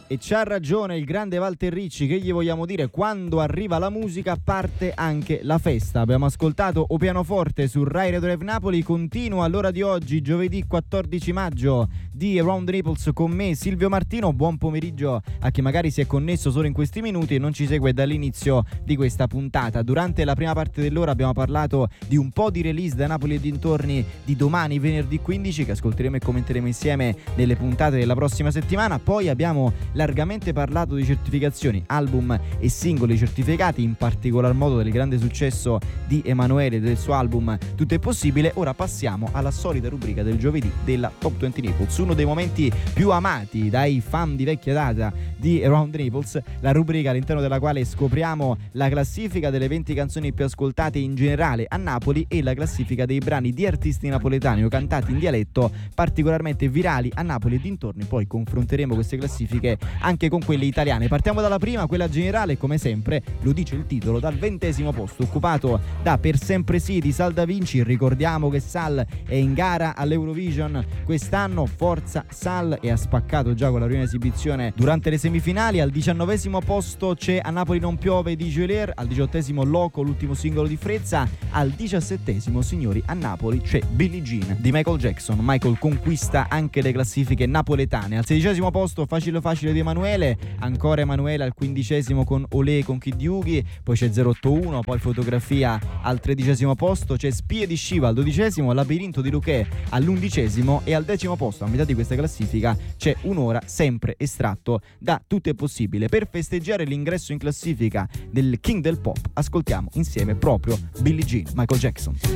E c'ha ragione il grande Walter Ricci, che gli vogliamo dire, quando arriva la musica parte anche la festa. Abbiamo ascoltato O Pianoforte su Rai Radio Live Napoli, continua all'ora di oggi, giovedì 14 maggio, di Around the Naples con me Silvio Martino. Buon pomeriggio a chi magari si è connesso solo in questi minuti e non ci segue dall'inizio di questa puntata. Durante la prima parte dell'ora abbiamo parlato di un po' di release da Napoli e dintorni di domani, venerdì 15, che ascolteremo e commenteremo insieme nelle puntate della prossima settimana. Poi abbiamo largamente parlato di certificazioni, album e singoli certificati, in particolar modo del grande successo di Emanuele e del suo album Tutto è possibile. Ora passiamo alla solita rubrica del giovedì della Top 20 Naples, uno dei momenti più amati dai fan di vecchia data di Around the Naples, la rubrica all'interno della quale scopriamo la classifica delle 20 canzoni più ascoltate in generale a Napoli e la classifica dei brani di artisti napoletani o cantati in dialetto particolarmente virali a Napoli e dintorni. Poi confronteremo queste classifiche anche con quelle italiane. Partiamo dalla prima, quella generale, come sempre, lo dice il titolo, dal 20° posto, occupato da Per sempre sì di Sal Da Vinci. Ricordiamo che Sal è in gara all'Eurovision quest'anno, forza Sal, e ha spaccato già con la prima esibizione durante le semifinali. Al 19° posto c'è A Napoli non piove di Geolier, al 18° Loco, l'ultimo singolo di Frezza, al 17° signori a Napoli c'è Billie Jean di Michael Jackson. Michael conquista anche le classifiche napoletane. Al 16° posto Facile facile di Emanuele, ancora Emanuele al 15° con Olé con Kid Yugi, poi c'è 081, poi Fotografia al 13° posto, c'è Spie di Shiva al 12°, Labirinto di Luché all'11° e al 10° posto, a metà di questa classifica, c'è Un'ora, sempre estratto da Tutto è possibile. Per festeggiare l'ingresso in classifica del King del Pop ascoltiamo insieme proprio Billie Jean, Michael Jackson.